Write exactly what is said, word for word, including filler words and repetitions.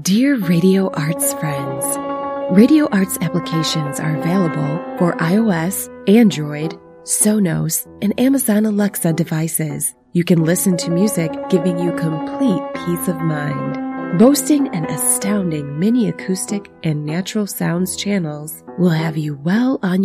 Dear Radio Arts friends, Radio Arts applications are available for iOS, Android, Sonos, and Amazon Alexa devices. You can listen to music giving you complete peace of mind. Boasting an astounding mini acoustic and natural sounds channels will have you well on your